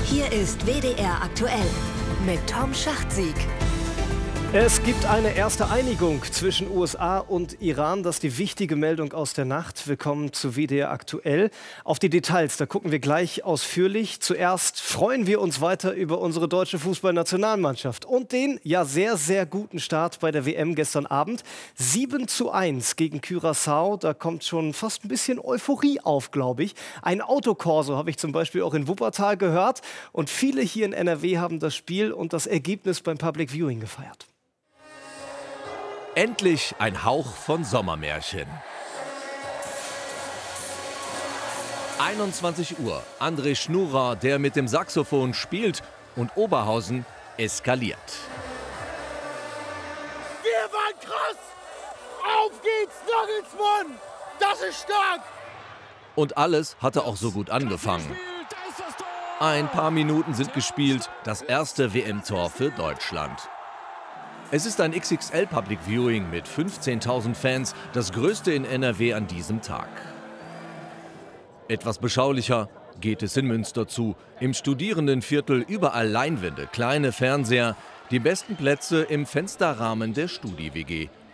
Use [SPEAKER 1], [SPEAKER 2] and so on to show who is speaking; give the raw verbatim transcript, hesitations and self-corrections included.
[SPEAKER 1] Hier ist W D R aktuell mit Tom Schachtsieg.
[SPEAKER 2] Es gibt eine erste Einigung zwischen U S A und Iran. Das ist die wichtige Meldung aus der Nacht. Willkommen zu W D R aktuell. Auf die Details, da gucken wir gleich ausführlich. Zuerst freuen wir uns weiter über unsere deutsche Fußballnationalmannschaft und den ja sehr, sehr guten Start bei der W M gestern Abend. sieben zu eins gegen Curaçao. Da kommt schon fast ein bisschen Euphorie auf, glaube ich. Ein Autokorso habe ich zum Beispiel auch in Wuppertal gehört. Und viele hier in N R W haben das Spiel und das Ergebnis beim Public Viewing gefeiert.
[SPEAKER 3] Endlich ein Hauch von Sommermärchen. einundzwanzig Uhr. André Schnurer, der mit dem Saxophon spielt, und Oberhausen eskaliert.
[SPEAKER 4] Wir waren krass! Auf geht's, Nagelsmann! Das ist stark!
[SPEAKER 3] Und alles hatte auch so gut angefangen. Ein paar Minuten sind gespielt, das erste W M-Tor für Deutschland. Es ist ein X X L-Public Viewing mit fünfzehntausend Fans, das größte in N R W an diesem Tag. Etwas beschaulicher geht es in Münster zu. Im Studierendenviertel überall Leinwände, kleine Fernseher, die besten Plätze im Fensterrahmen der Studi-W G.